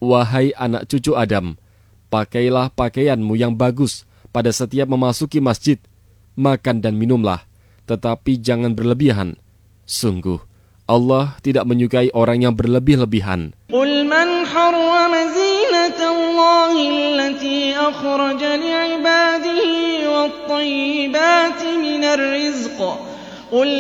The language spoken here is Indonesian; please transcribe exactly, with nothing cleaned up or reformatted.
Wahai anak cucu Adam, pakailah pakaianmu yang bagus pada setiap memasuki masjid. Makan dan minumlah, tetapi jangan berlebihan. Sungguh, Allah tidak menyukai orang yang berlebih-lebihan. Qul man harrama zinatallahi allati akhraja li'ibadihi wat-tayyibati minar rizq. Qul